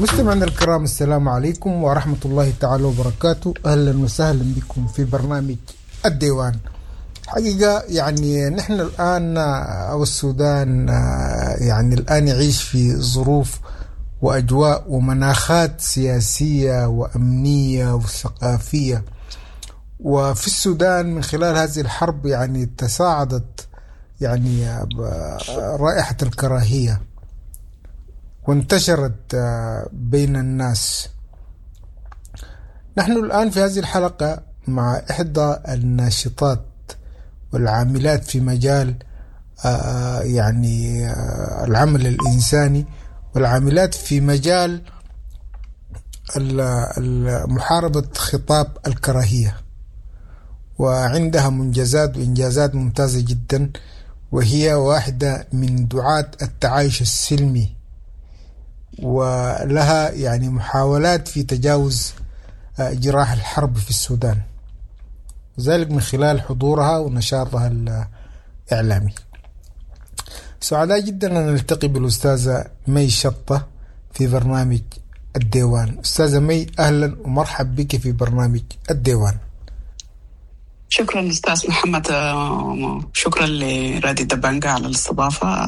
مستمعينا الكرام، السلام عليكم ورحمة الله تعالى وبركاته. أهلا وسهلا بكم في برنامج الديوان. حقيقة يعني نحن الآن أو السودان يعني الآن يعيش في ظروف وأجواء ومناخات سياسية وأمنية وثقافية. وفي السودان من خلال هذه الحرب يعني تصاعدت يعني رائحة الكراهية وانتشرت بين الناس. نحن الآن في هذه الحلقة مع إحدى الناشطات والعاملات في مجال يعني العمل الإنساني والعاملات في مجال محاربة خطاب الكراهية، وعندها منجزات وإنجازات ممتازة جدا، وهي واحدة من دعاة التعايش السلمي، ولها يعني محاولات في تجاوز جراح الحرب في السودان، وذلك من خلال حضورها ونشاطها الإعلامي. سعداء جدا أن نلتقي بالأستاذة مي شطة في برنامج الديوان. أستاذة مي، أهلا ومرحب بك في برنامج الديوان. شكرا أستاذ محمد، شكرا لراديو دبانجا على الاستضافة،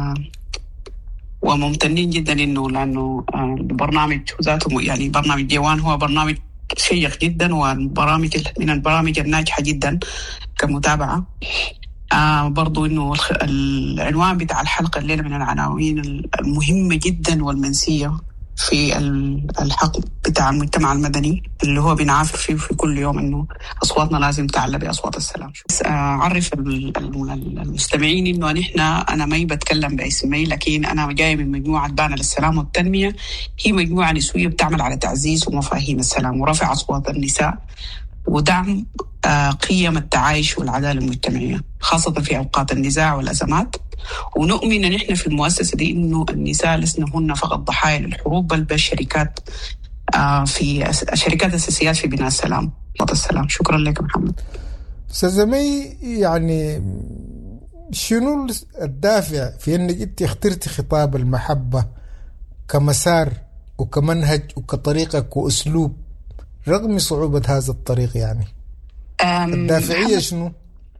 وممتنين جدا لأنه البرنامج ذاته يعني برنامج ديوان هو برنامج شيق جدا، وبرامج من البرامج الناجحة جدا كمتابعة. برضو إنه العنوان بتاع الحلقة الليلة من العناوين المهمة جدا والمنسية في الحق بتاع المجتمع المدني اللي هو بنعافر فيه في كل يوم، إنه أصواتنا لازم تعلى بأصوات السلام. أعرف المستمعين إنه أنا ما بتكلم باسمي، لكن أنا جاي من مجموعة بانا للسلام والتنمية. هي مجموعة نسوية بتعمل على تعزيز ومفاهيم السلام ورفع أصوات النساء ودعم قيم التعايش والعدالة المجتمعية، خاصة في أوقات النزاع والأزمات. ونؤمن أن إحنا في المؤسسة دي إنه النساء لسنا هن فقط ضحايا للحروب، بل بالشركات في شركات أساسيات في بناء السلام والسلام. شكرا لك محمد. أستاذة مي، يعني شنو الدافع في أنك أنت اخترتي خطاب المحبة كمسار وكمنهج وكطريقة وأسلوب رغم صعوبة هذا الطريق؟ يعني الدافعية شنو؟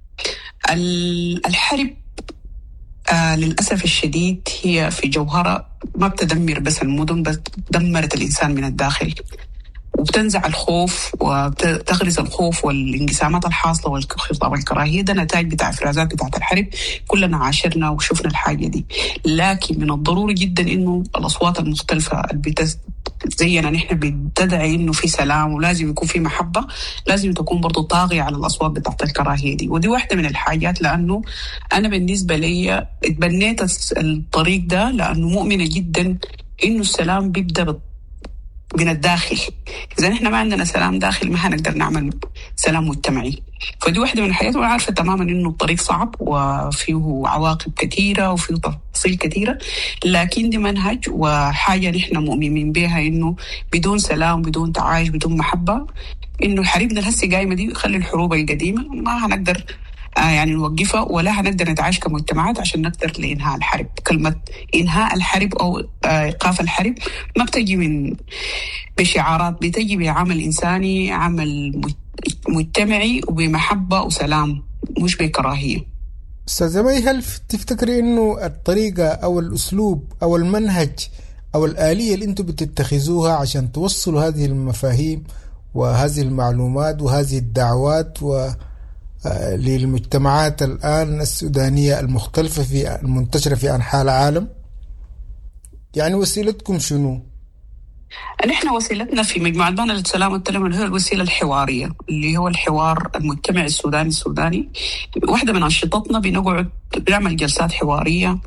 الحرب للأسف الشديد هي في جوهرة ما بتدمر بس المدن، بس دمرت الإنسان من الداخل، وبتنزع الخوف وتغرز الخوف والانقسامات الحاصلة والخطاب الكراهية. ده نتاج بتاع افرازات بتاعت الحرب، كلنا عاشرنا وشفنا الحاجة دي. لكن من الضروري جدا إنه الأصوات المختلفة زينا نحن بتدعي إنه في سلام ولازم يكون في محبة، لازم تكون برضو طاغية على الأصوات بتاعت الكراهية دي. ودي واحدة من الحاجات، لأنه أنا بالنسبة لي اتبنيت الطريق ده لأنه مؤمنة جدا إنه السلام بيبدأ من الداخل. إذا نحن ما عندنا سلام داخل ما هنقدر نعمل سلام مجتمعي. فدي واحدة من الحاجات، وأنا عارفة تماما إنه الطريق صعب وفيه عواقب كثيرة وفيه تفاصيل كثيرة، لكن دي منهج وحاجة نحن مؤمنين بها، إنه بدون سلام بدون تعايش بدون محبة، إنه حريبنا الهسي قايمة دي خلي الحروب القديمة ما هنقدر يعني نوقفها، ولا هنقدر نتعايش كمجتمعات عشان نقدر لإنهاء الحرب. كلمة إنهاء الحرب أو إيقاف الحرب ما بتجي من بشعارات، بتجي بعمل إنساني، عمل مجتمعي وبمحبة وسلام، مش بكراهية. أستاذة مي، هل تفتكري إنه الطريقة أو الأسلوب أو المنهج أو الآلية اللي أنتم بتتخذوها عشان توصلوا هذه المفاهيم وهذه المعلومات وهذه الدعوات للمجتمعات الآن السودانية المختلفة في المنتشرة في أنحاء العالم، يعني وسيلتكم شنو؟ نحن وسيلتنا في مجموعة بانا للسلام والتنمية هي الوسيلة الحوارية، اللي هو الحوار المجتمعي السوداني. واحدة من أنشطتنا بنقعد بنعمل جلسات حوارية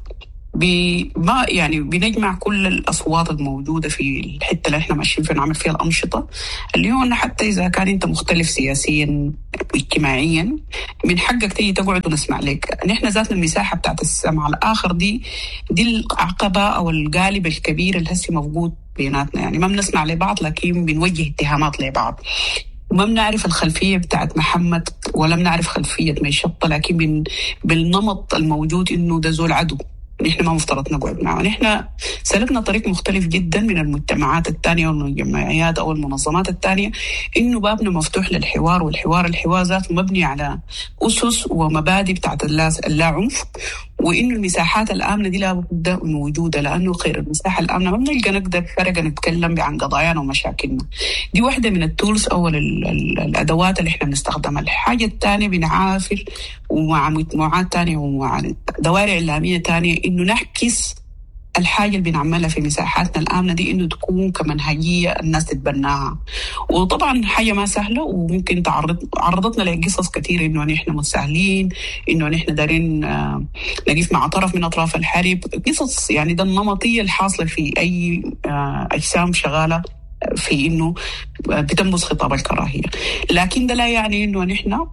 ما يعني بنجمع كل الأصوات الموجودة في الحتة اللي احنا ماشيين فيها، نعمل فيها الأنشطة اللي هو حتى إذا كان أنت مختلف سياسيا اجتماعيا من حقك تيجي تقعد ونسمع لك. نحن ذاتنا المساحة بتاعت السمع الآخر دي العقبة أو القالب الكبير اللي هسي موجود بيناتنا. يعني ما بنسمع لبعض لكن بنوجه اتهامات لبعض، وما بنعرف الخلفية بتاعت محمد ولا بنعرف خلفية مي شطة، لكن بالنمط الموجود إنه ده زول عدو، نحن ما مفترض نقعد معه. نحن سلكنا طريق مختلف جدا من المجتمعات الثانية والجمعيات أو المنظمات الثانية، إنه بابنا مفتوح للحوار، والحوار ذاته مبني على أسس ومبادئ بتاعت اللا عنف، وإنه المساحات الآمنة دي لابد من وجودها، لأنه غير المساحة الآمنة ما بنلقى نقدر فرقة نتكلم عن قضايانا ومشاكلنا. دي واحدة من التولز أو الأدوات اللي إحنا بنستخدمها. الحاجة الثانية بنعافر ومع مجموعات تانية ومع دوائر إعلامية تانية إنه نحكس الحاجة اللي بنعملها في مساحاتنا الآمنة دي إنه تكون كمنهجية الناس تتبناها. وطبعا حاجة ما سهلة، وممكن عرضتنا لقصص كثيرة إنه نحن متساهلين، إنه نحن دارين نقف مع طرف من أطراف الحرب، قصص يعني ده النمطية الحاصلة في أي أجسام شغالة في إنه بتنبذ خطاب الكراهية. لكن ده لا يعني إنه نحن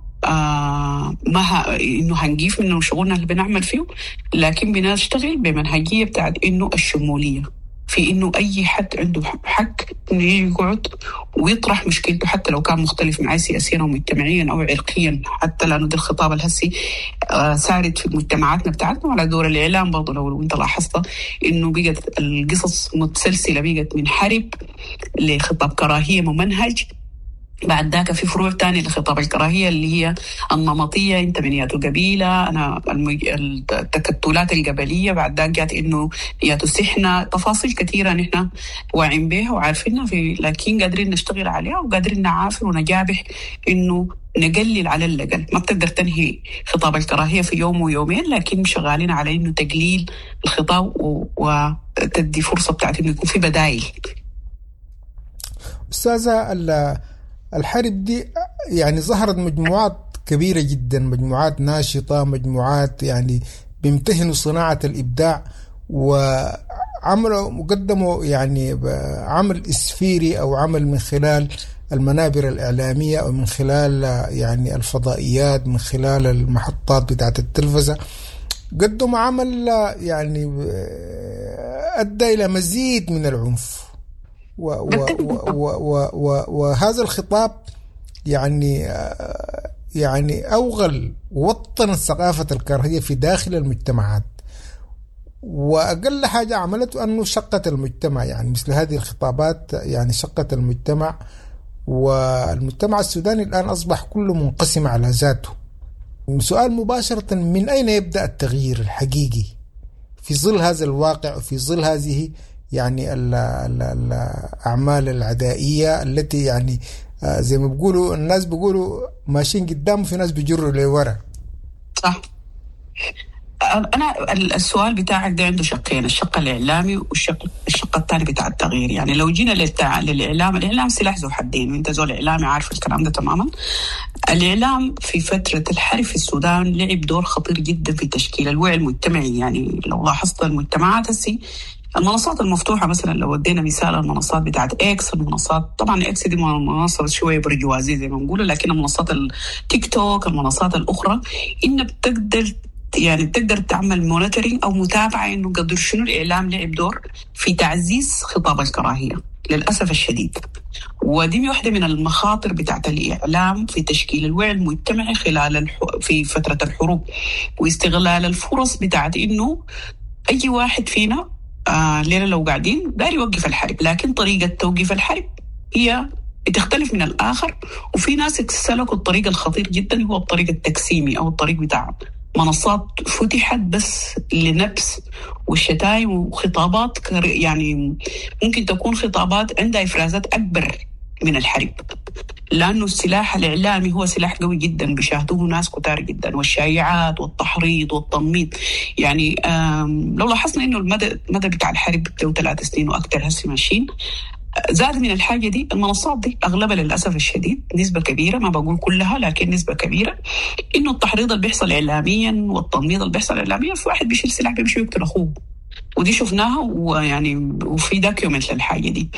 إنه هنجيف منه شغلنا اللي بنعمل فيه، لكن بنشتغل بمنهجية بتاعت إنه الشمولية، في إنه أي حد عنده حق إنه يقعد ويطرح مشكلته حتى لو كان مختلف معي سياسيا أو مجتمعيا أو عرقيا، حتى لأنه ده الخطاب الهسي سارد في مجتمعاتنا بتاعتنا. وعلى دور الإعلام برضو لو أنت لاحظت إنه بقت القصص متسلسلة، بقت من حرب لخطاب كراهية ممنهج، بعد ذاك في فروع تانية لخطاب الكراهية اللي هي النمطية، انت من ياتو قبيلة، انا التكتلات القبلية، بعد ذاك جات انه ياتو سحنة، تفاصيل كثيرة نحن واعين بها وعارفينها، لكن قادرين نشتغل عليها وقادرين نعافر ونجابح انه نقلل على الأقل. ما بتقدر تنهي خطاب الكراهية في يوم ويومين، لكن شغالين على انه تقليل الخطاب وتدي فرصة بتاعت انه يكون في بدائل. أستاذة، الحرب دي يعني ظهرت مجموعات كبيرة جدا، مجموعات ناشطة، مجموعات يعني بيمتهنوا صناعة الإبداع، وعملوا مقدموا يعني عمل إسفيري أو عمل من خلال المنابر الإعلامية أو من خلال يعني الفضائيات، من خلال المحطات بتاعت التلفزة، قدموا عمل يعني أدى إلى مزيد من العنف. وهذا الخطاب يعني أوغل ووطن ثقافة الكراهية في داخل المجتمعات، وأقل حاجة عملته أنه شقت المجتمع. يعني مثل هذه الخطابات يعني شقت المجتمع، والمجتمع السوداني الآن أصبح كله منقسم على ذاته. سؤال مباشرة، من أين يبدأ التغيير الحقيقي في ظل هذا الواقع وفي ظل هذه يعني الأعمال العدائية التي يعني زي ما بيقولوا الناس بيقولوا ماشيين قدام وفي ناس بيجروا لورا؟ صح. أنا السؤال بتاعك ده عنده شقين، الشق الإعلامي والشق الثاني بتاع التغيير. يعني لو جينا الإعلام سلاح ذو حدين، وانت زول إعلامي عارف الكلام ده تماما. الإعلام في فترة الحرب في السودان لعب دور خطير جدا في تشكيل الوعي المجتمعي. يعني لو لاحظت المجتمعات هسي المنصات المفتوحة، مثلا لو ودينا مثال المنصات بتاعت إكس، المنصات طبعا إكس دي منصة شوية برجوازية زي ما نقوله، لكن المنصات التيك توك، المنصات الأخرى، إن بتقدر تعمل مونيتورينج أو متابعة إنه قدر شنو الإعلام لعب دور في تعزيز خطاب الكراهية للأسف الشديد. ودي واحدة من المخاطر بتاعت الإعلام في تشكيل الوعي المجتمعي في فترة الحروب، واستغلال الفرص بتاعت إنه أي واحد فينا ليلة لو قاعدين داري يوقف الحرب، لكن طريقة توقيف الحرب هي بتختلف من الآخر. وفي ناس سلكوا الطريق الخطير جدا، هو الطريق التقسيمي أو الطريق بتاع منصات فتحت بس لنبس والشتايم وخطابات، يعني ممكن تكون خطابات عندها إفرازات أكبر من الحرب، لأنه السلاح الإعلامي هو سلاح قوي جدا بيشاهدوه ناس كتار جدا، والشائعات والتحريض والتنميط. يعني لو لاحظنا إنه المدى بتاع الحرب له 3 سنين وأكثر هسي ماشيين، زاد من الحاجة دي المنصات دي أغلبها للأسف الشديد، نسبة كبيرة، ما بقول كلها لكن نسبة كبيرة، إنه التحريض اللي بيحصل إعلاميا والتنميط اللي بيحصل إعلاميا، في واحد بيشيل سلاح بيمشي يقتل أخوه، ودي شفناها ويعني وفي دوكيومنت للحاجة دي.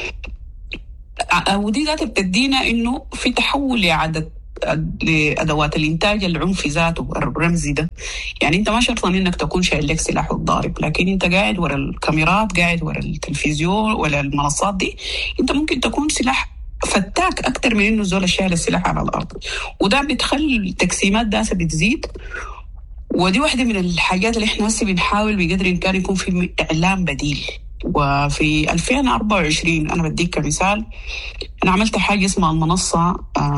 ودي ذات بتدينا إنه في تحول لأدوات الإنتاج العنفي ذاته الرمزي ده. يعني أنت ما شرط إنك تكون شايل لك سلاح وتضارب، لكن أنت قاعد ورا الكاميرات، قاعد ورا التلفزيون ولا المنصات دي، أنت ممكن تكون سلاح فتاك أكتر من إنه زول شايل السلاح على الأرض. وده بتخلي التقسيمات داسة بتزيد، ودي واحدة من الحاجات اللي احنا هسه بنحاول بقدر الإمكان يكون في إعلام بديل. وفي 2024 أنا بديك كمثال، أنا عملت حاجة اسمها المنصة،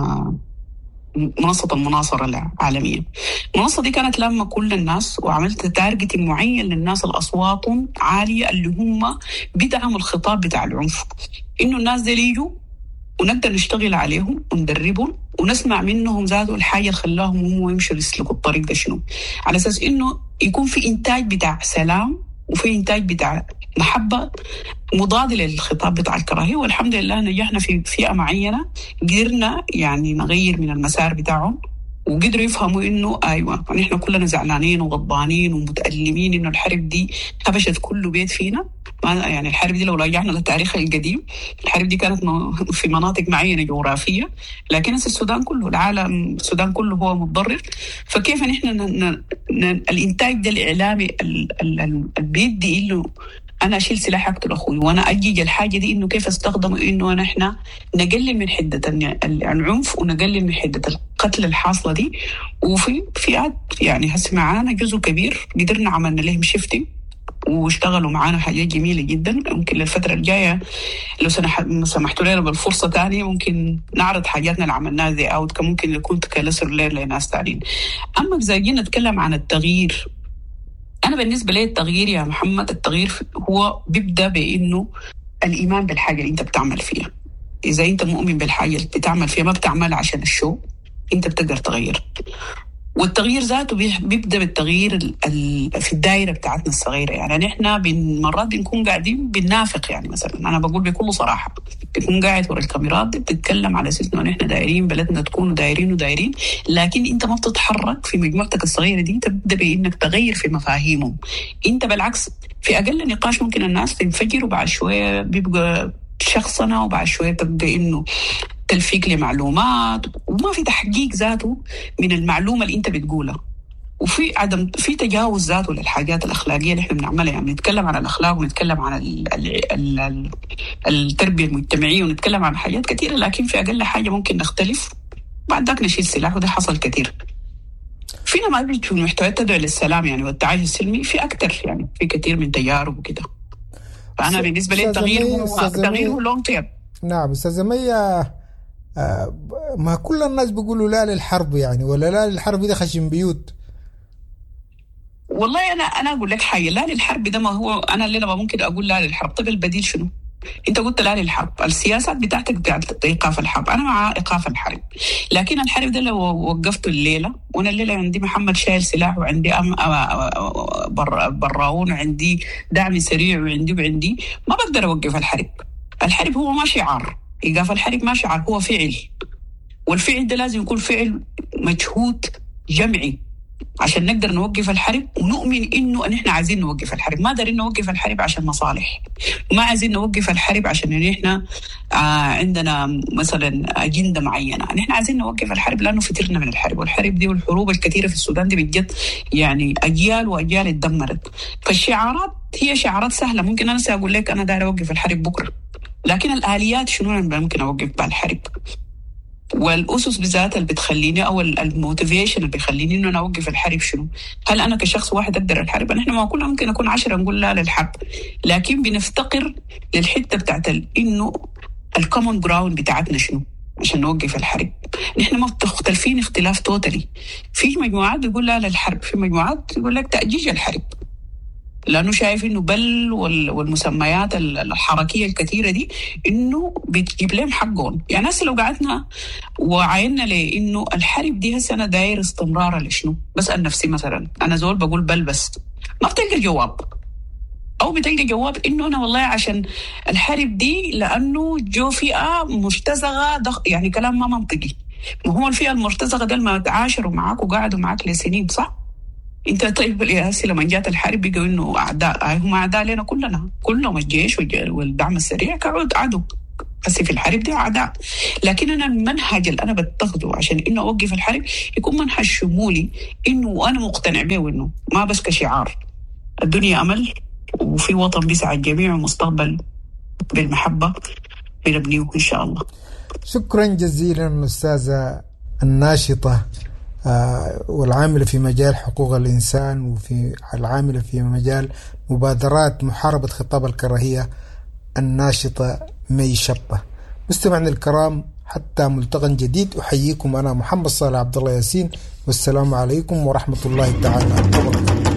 منصة المناصرة العالمية. المنصة دي كانت لما كل الناس، وعملت تارجتنج معين للناس الأصوات عالية اللي هم بدعموا الخطاب بتاع العنف، إنه الناس دي يجوا ونقدر نشتغل عليهم وندربهم ونسمع منهم ذاته الحاجة اللي خلاهم هم يمشوا يسلكوا الطريق ده شنو، على أساس إنه يكون في إنتاج بتاع سلام وفي إنتاج بتاع محبة مضاد للخطاب بتاع الكراهية. والحمد لله نجحنا في فئة معينة، قدرنا يعني نغير من المسار بتاعهم، وقدروا يفهموا إنه أيوة نحن كلنا زعلانين وغضبانين ومتألمين إنه الحرب دي هبشت كل بيت فينا. يعني الحرب دي لو رجعنا للتاريخ القديم، الحرب دي كانت في مناطق معينة جغرافية، لكن السودان كله، العالم السودان كله هو متضرر. فكيف نحن الإنتاج ده الإعلامي بيدي إنه أنا أشيل سلاح أقتل أخوي، وأنا أجيج الحاجة دي إنه كيف أستخدمه إنه نحن نقلل من حدة العنف ونقلل من حدة القتل الحاصلة دي. وفي فئات يعني هسه معانا جزء كبير قدرنا عملنا لهم شيفتنج واشتغلوا معانا حاجات جميلة جدا. ممكن للفترة الجاية لو سمحتوا لنا بالفرصة تانية ممكن نعرض حاجاتنا اللي عملناها زي أوت، كان ممكن يكون كلسر لير لناس تانيين. أما إذا جينا نتكلم عن التغيير، أنا بالنسبة لي التغيير يا محمد، التغيير هو بيبدأ بإنه الإيمان بالحاجة اللي أنت بتعمل فيها. إذا أنت مؤمن بالحاجة اللي بتعمل فيها، ما بتعمل عشان الشو، أنت بتقدر تغير. والتغيير ذاته بيبدأ بالتغيير في الدائرة بتاعتنا الصغيرة. يعني نحن مرات بنكون قاعدين بننافق، يعني مثلا أنا بقول بكل صراحة، بتكون قاعد ورا الكاميرات دي بتتكلم على أساس إنه نحن دايرين بلدنا تكون دايرين، لكن أنت ما بتتحرك في مجموعتك الصغيرة دي. تبدأ بإنك تغير في مفاهيمهم. أنت بالعكس في أقل نقاش ممكن الناس تنفجر، وبعد شوية بيبقى شخصنا، وبعد شوية تبقى إنه تلفيق لمعلومات، وما في تحقيق ذاته من المعلومة اللي انت بتقولها، وفي عدم في تجاوز ذاته للحاجات الأخلاقية اللي احنا بنعملها. يعني نتكلم عن الأخلاق ونتكلم عن التربية المجتمعية ونتكلم عن حاجات كثيرة، لكن في أقل حاجة ممكن نختلف بعد ذاك نشيل سلاح، وده حصل كثير. فينا ما بيجي في المحتويات تدعو للسلام يعني والتعايش السلمي، في أكثر يعني في كثير من تجارب وكده. فأنا بالنسبة لي التغيير هو لونج تيرم. نعم أستاذة مية، ما كل الناس بيقولوا لا للحرب يعني، ولا لا للحرب ده خشم بيوت. والله أنا أقول لك حاجة، لا للحرب ده ما هو أنا اللي ما ممكن أقول لا للحرب. طب البديل شنو؟ أنت قلت لا للحرب، السياسات بتاعتك بتاعت إيقاف الحرب، أنا مع إيقاف الحرب، لكن الحرب ده لو وقفته الليلة، وأنا الليلة عندي محمد شايل سلاح، وعندي براون، وعندي دعم سريع، وعندي ما بقدر أوقف الحرب. الحرب هو ما شعار، إيقاف الحرب ما شعار، هو فعل، والفعل ده لازم يكون فعل مجهود جمعي عشان نقدر نوقف الحرب، ونؤمن إنه نحن عايزين نوقف الحرب. ما دارين نوقف الحرب عشان مصالح، ما عايزين نوقف الحرب عشان نحن عندنا مثلا أجندة معينة. نحن عايزين نوقف الحرب لأنه فترنا من الحرب، والحرب دي والحروب الكثيرة في السودان دي بجد يعني أجيال وأجيال اتدمرت. فالشعارات هي شعارات سهلة، ممكن أنا سأقول لك أنا داير أوقف الحرب بكرة، لكن الآليات شنو ممكن أوقف بها الحرب، والأسس بذاتها اللي بتخليني، أو الموتيفيشن اللي بيخليني إنه أنا أوقف الحرب شنو. هل أنا كشخص واحد أقدر الحرب؟ نحن ما كلنا ممكن أكون 10 نقول لا للحرب، لكن بنفتقر للحتة بتاعت إنه الكومن جراوند بتاعتنا شنو عشان نوقف الحرب. نحن مختلفين اختلاف توتالي. في مجموعات بيقول لا للحرب، في مجموعات يقول لك تأجيج الحرب، لأنه شايف إنه بل والمسميات الحركية الكثيرة دي إنه بتجيب لهم حقهم. يعني هسه لو قعدنا وعينا لإنه الحرب دي هسه أنا داير استمرار لشنو، بسأل نفسي مثلا أنا زول بقول بل بس ما بتلقى جواب، أو بتلقى جواب إنه أنا والله عشان الحرب دي لأنه جو فئة مرتزقة يعني كلام ما منطقي. ما هو الفئة المرتزقة ده ما تعاشروا معاك وقعدوا معاك لسنين صح؟ انت طيب هسه لما جات الحرب بيقولوا انه اعداء، هم اعداء لنا كلهم الجيش والدعم السريع كانوا عدو. هسه في الحرب دي اعداء، لكن انا المنهج اللي انا بتخذه عشان انه اوقف الحرب يكون منهج شمولي، انه انا مقتنع به، وانه ما بس كشعار. الدنيا امل، وفي وطن بيسعى الجميع، ومستقبل بالمحبه بنبنيه ان شاء الله. شكرا جزيلا استاذه الناشطه والعاملة في مجال حقوق الإنسان، وفي العاملة في مجال مبادرات محاربة خطاب الكراهية، الناشطة مي شطة. مستمعنا الكرام، حتى ملتقى جديد أحييكم أنا محمد صالح عبد الله ياسين، والسلام عليكم ورحمة الله تعالى وبركاته.